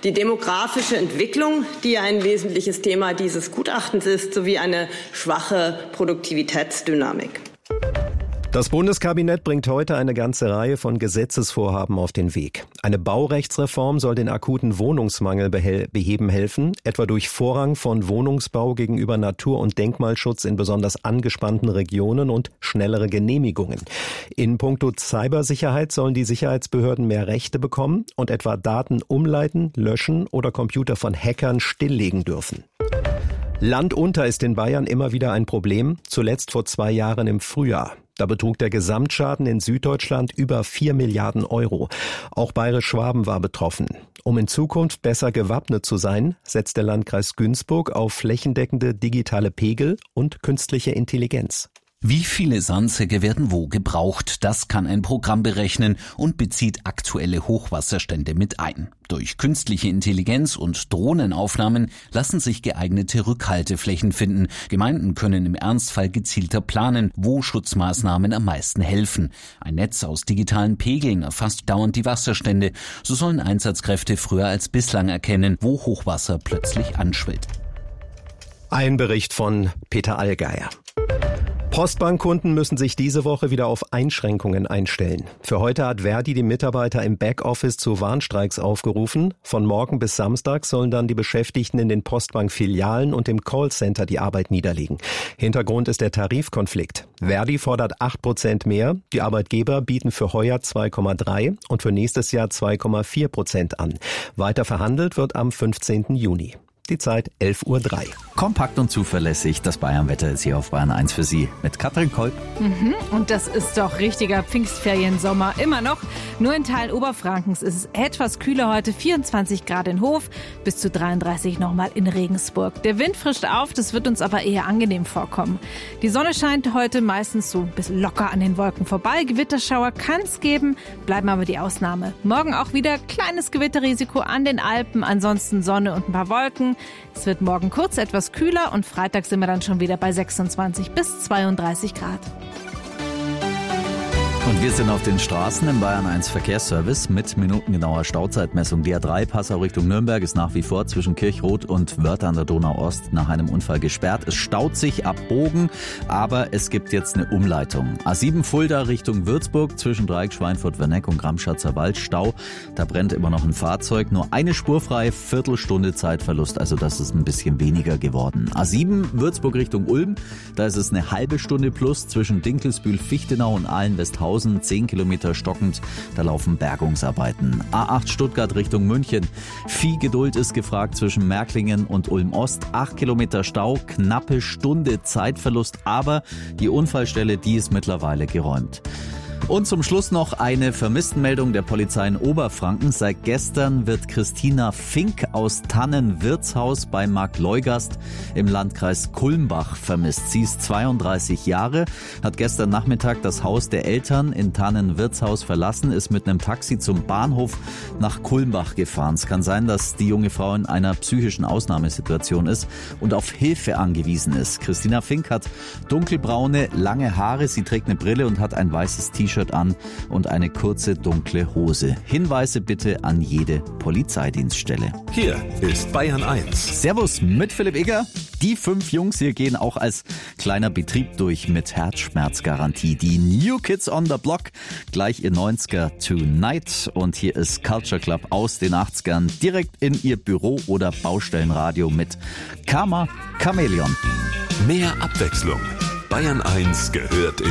die demografische Entwicklung, die ein wesentliches Thema dieses Gutachtens ist, sowie eine schwache Produktivitätsdynamik. Das Bundeskabinett bringt heute eine ganze Reihe von Gesetzesvorhaben auf den Weg. Eine Baurechtsreform soll den akuten Wohnungsmangel beheben helfen, etwa durch Vorrang von Wohnungsbau gegenüber Natur- und Denkmalschutz in besonders angespannten Regionen und schnellere Genehmigungen. In puncto Cybersicherheit sollen die Sicherheitsbehörden mehr Rechte bekommen und etwa Daten umleiten, löschen oder Computer von Hackern stilllegen dürfen. Land unter ist in Bayern immer wieder ein Problem, zuletzt vor 2 Jahren im Frühjahr. Da betrug der Gesamtschaden in Süddeutschland über 4 Milliarden Euro. Auch Bayerisch-Schwaben war betroffen. Um in Zukunft besser gewappnet zu sein, setzt der Landkreis Günzburg auf flächendeckende digitale Pegel und künstliche Intelligenz. Wie viele Sandsäcke werden wo gebraucht? Das kann ein Programm berechnen und bezieht aktuelle Hochwasserstände mit ein. Durch künstliche Intelligenz und Drohnenaufnahmen lassen sich geeignete Rückhalteflächen finden. Gemeinden können im Ernstfall gezielter planen, wo Schutzmaßnahmen am meisten helfen. Ein Netz aus digitalen Pegeln erfasst dauernd die Wasserstände. So sollen Einsatzkräfte früher als bislang erkennen, wo Hochwasser plötzlich anschwillt. Ein Bericht von Peter Allgeier. Postbankkunden müssen sich diese Woche wieder auf Einschränkungen einstellen. Für heute hat Verdi die Mitarbeiter im Backoffice zu Warnstreiks aufgerufen. Von morgen bis Samstag sollen dann die Beschäftigten in den Postbank-Filialen und im Callcenter die Arbeit niederlegen. Hintergrund ist der Tarifkonflikt. Verdi fordert 8% mehr. Die Arbeitgeber bieten für heuer 2,3 und für nächstes Jahr 2,4% an. Weiter verhandelt wird am 15. Juni. Die Zeit 11:03 Uhr. Kompakt und zuverlässig, das Bayern-Wetter ist hier auf Bayern 1 für Sie mit Katrin Kolb. Und das ist doch richtiger Pfingstferiensommer, immer noch. Nur in Teilen Oberfrankens ist es etwas kühler heute, 24 Grad in Hof, bis zu 33 nochmal in Regensburg. Der Wind frischt auf, das wird uns aber eher angenehm vorkommen. Die Sonne scheint heute meistens so ein bisschen locker an den Wolken vorbei. Gewitterschauer kann es geben, bleiben aber die Ausnahme. Morgen auch wieder kleines Gewitterrisiko an den Alpen, ansonsten Sonne und ein paar Wolken. Es wird morgen kurz etwas kühler und Freitag sind wir dann schon wieder bei 26 bis 32 Grad. Und wir sind auf den Straßen im Bayern 1 Verkehrsservice mit minutengenauer Stauzeitmessung. Die A3 Passau Richtung Nürnberg ist nach wie vor zwischen Kirchrot und Wörth an der Donau-Ost nach einem Unfall gesperrt. Es staut sich ab Bogen, aber es gibt jetzt eine Umleitung. A7 Fulda Richtung Würzburg zwischen Dreieck Schweinfurt-Werneck und Gramschatzer Wald Stau. Da brennt immer noch ein Fahrzeug. Nur eine spurfreie Viertelstunde Zeitverlust, also das ist ein bisschen weniger geworden. A7 Würzburg Richtung Ulm, da ist es eine halbe Stunde plus zwischen Dinkelsbühl, Fichtenau und Ahlen-Westhausen. 10 Kilometer stockend, da laufen Bergungsarbeiten. A8 Stuttgart Richtung München. Viel Geduld ist gefragt zwischen Märklingen und Ulm-Ost. 8 Kilometer Stau, knappe Stunde Zeitverlust, aber die Unfallstelle, die ist mittlerweile geräumt. Und zum Schluss noch eine Vermisstenmeldung der Polizei in Oberfranken. Seit gestern wird Christina Fink aus Tannenwirtshaus bei Marktleugast im Landkreis Kulmbach vermisst. Sie ist 32 Jahre, hat gestern Nachmittag das Haus der Eltern in Tannenwirtshaus verlassen, ist mit einem Taxi zum Bahnhof nach Kulmbach gefahren. Es kann sein, dass die junge Frau in einer psychischen Ausnahmesituation ist und auf Hilfe angewiesen ist. Christina Fink hat dunkelbraune, lange Haare, sie trägt eine Brille und hat ein weißes T-Shirt an und eine kurze dunkle Hose. Hinweise bitte an jede Polizeidienststelle. Hier ist Bayern 1. Servus mit Philipp Egger. Die 5 Jungs hier gehen auch als kleiner Betrieb durch mit Herzschmerzgarantie. Die New Kids on the Block, gleich ihr 90er Tonight. Und hier ist Culture Club aus den 80ern direkt in ihr Büro oder Baustellenradio mit Karma Chameleon. Mehr Abwechslung. Bayern 1 gehört in